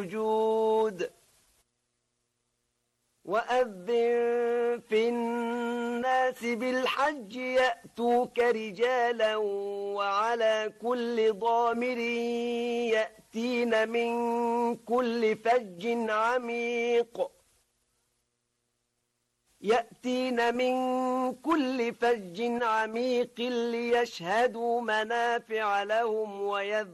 الوجود وأذن في الناس بالحج يأتوك رجالا وعلى كل ضامر يأتين من كل فج عميق ليشهدوا منافع لهم